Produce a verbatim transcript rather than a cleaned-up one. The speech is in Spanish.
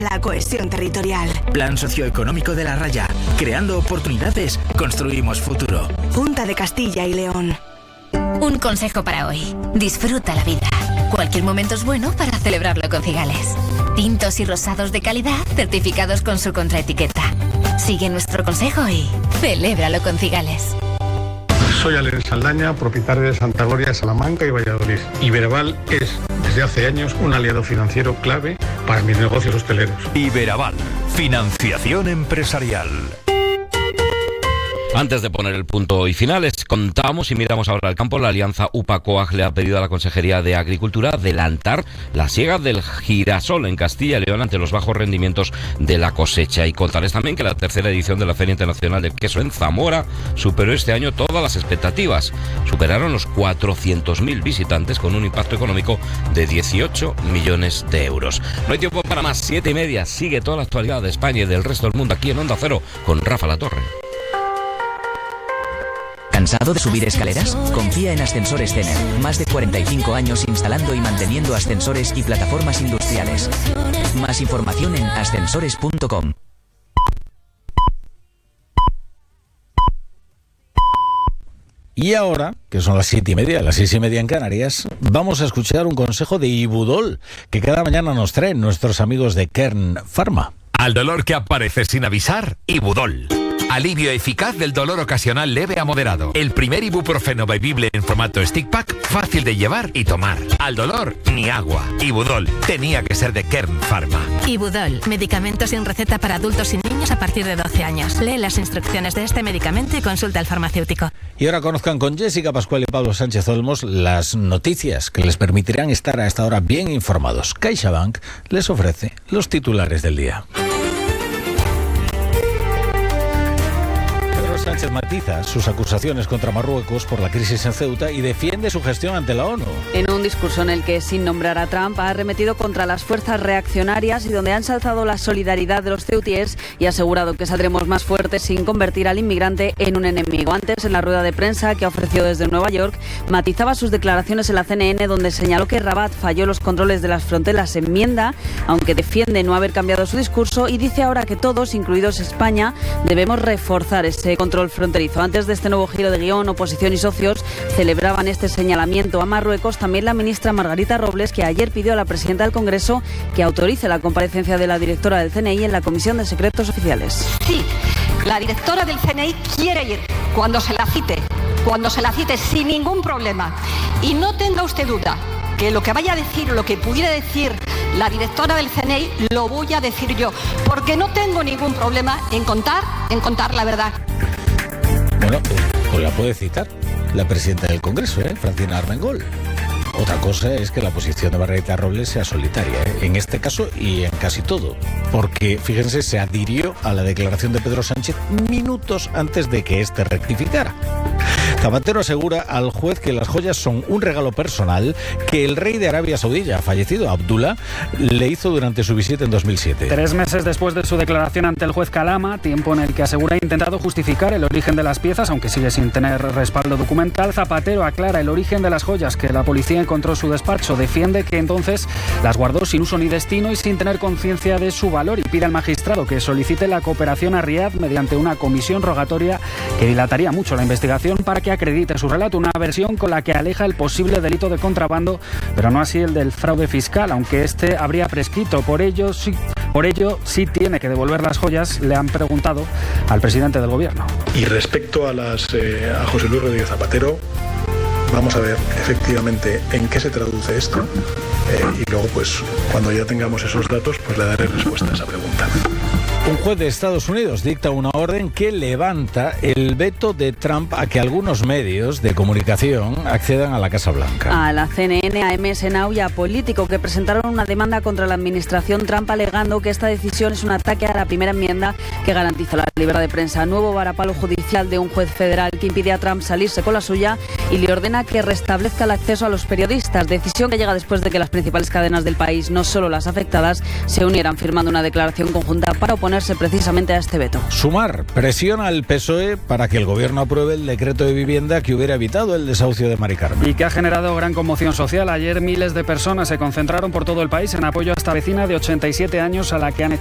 La cohesión territorial. Plan socioeconómico de La Raya. Creando oportunidades, construimos futuro. Junta de Castilla y León. Un consejo para hoy. Disfruta la vida. Cualquier momento es bueno para celebrarlo con Cigales. Tintos y rosados de calidad, certificados con su contraetiqueta. Sigue nuestro consejo y celébralo con Cigales. Soy Alex Saldaña, propietario de Santa Gloria de Salamanca y Valladolid. Iberaval es, desde hace años, un aliado financiero clave para mis negocios hosteleros. Iberaval, financiación empresarial. Antes de poner el punto y final, les contamos y miramos ahora al campo. La alianza U P A-COAG le ha pedido a la Consejería de Agricultura adelantar la siega del girasol en Castilla y León ante los bajos rendimientos de la cosecha. Y contarles también que la tercera edición de la Feria Internacional del Queso en Zamora superó este año todas las expectativas. Superaron los cuatrocientos mil visitantes con un impacto económico de dieciocho millones de euros. No hay tiempo para más. Siete y media. Sigue toda la actualidad de España y del resto del mundo aquí en Onda Cero con Rafa Latorre. ¿Cansado de subir escaleras? Confía en Ascensores Cener. Más de cuarenta y cinco años instalando y manteniendo ascensores y plataformas industriales. Más información en ascensores punto com. Y ahora, que son las siete y media, las seis y media en Canarias, vamos a escuchar un consejo de Ibudol que cada mañana nos traen nuestros amigos de Kern Pharma. Al dolor que aparece sin avisar, Ibudol. Alivio eficaz del dolor ocasional leve a moderado. El primer ibuprofeno bebible en formato stick pack, fácil de llevar y tomar. Al dolor, ni agua. Ibudol tenía que ser de Kern Pharma. Ibudol, medicamento sin receta para adultos y niños a partir de doce años. Lee las instrucciones de este medicamento y consulta al farmacéutico. Y ahora conozcan con Jessica Pascual y Pablo Sánchez Olmos las noticias que les permitirán estar a esta hora bien informados. CaixaBank les ofrece los titulares del día. Sánchez matiza sus acusaciones contra Marruecos por la crisis en Ceuta y defiende su gestión ante la ONU. En un discurso en el que, sin nombrar a Trump, ha arremetido contra las fuerzas reaccionarias y donde ha ensalzado la solidaridad de los ceutíes y ha asegurado que saldremos más fuertes sin convertir al inmigrante en un enemigo. Antes, en la rueda de prensa que ofreció desde Nueva York, matizaba sus declaraciones en la C N N, donde señaló que Rabat falló los controles de las fronteras enmienda, aunque defiende no haber cambiado su discurso, y dice ahora que todos, incluidos España, debemos reforzar ese control fronterizo. Antes de este nuevo giro de guión, oposición y socios celebraban este señalamiento a Marruecos. También la ministra Margarita Robles, que ayer pidió a la presidenta del Congreso que autorice la comparecencia de la directora del C N I en la Comisión de Secretos Oficiales. Sí, la directora del C N I quiere ir cuando se la cite, cuando se la cite sin ningún problema. Y no tenga usted duda que lo que vaya a decir, lo que pudiera decir la directora del C N I, lo voy a decir yo, porque no tengo ningún problema en contar, en contar la verdad. Bueno, pues la puede citar la presidenta del Congreso, ¿eh? Francina Armengol. Otra cosa es que la posición de Margarita Robles sea solitaria, ¿eh? En este caso y en casi todo. Porque, fíjense, se adhirió a la declaración de Pedro Sánchez minutos antes de que éste rectificara. Zapatero asegura al juez que las joyas son un regalo personal que el rey de Arabia Saudí, ya fallecido, Abdullah, le hizo durante su visita en dos mil siete. Tres meses después de su declaración ante el juez Kalama, tiempo en el que asegura ha intentado justificar el origen de las piezas, aunque sigue sin tener respaldo documental, Zapatero aclara el origen de las joyas que la policía encontró en su despacho. Defiende que entonces las guardó sin uso ni destino y sin tener conciencia de su valor, y pide al magistrado que solicite la cooperación a Riad mediante una comisión rogatoria que dilataría mucho la investigación para que acredite su relato, una versión con la que aleja el posible delito de contrabando, pero no así el del fraude fiscal, aunque este habría prescrito. Por ello, sí, por ello, sí tiene que devolver las joyas, le han preguntado al presidente del gobierno. Y respecto a, las, eh, a José Luis Rodríguez Zapatero, vamos a ver efectivamente en qué se traduce esto, eh, y luego, pues, cuando ya tengamos esos datos, pues le daré respuesta a esa pregunta. Un juez de Estados Unidos dicta una orden que levanta el veto de Trump a que algunos medios de comunicación accedan a la Casa Blanca. A la C N N, a M S Now y a Político, que presentaron una demanda contra la administración Trump alegando que esta decisión es un ataque a la primera enmienda que garantiza la libertad de prensa. Nuevo varapalo judicial de un juez federal que impide a Trump salirse con la suya y le ordena que restablezca el acceso a los periodistas. Decisión que llega después de que las principales cadenas del país, no solo las afectadas, se unieran firmando una declaración conjunta para oponer precisamente a este veto. Sumar presiona al P S O E para que el gobierno apruebe el decreto de vivienda que hubiera evitado el desahucio de Mari Carmen. Y que ha generado gran conmoción social. Ayer miles de personas se concentraron por todo el país en apoyo a esta vecina de ochenta y siete años a la que han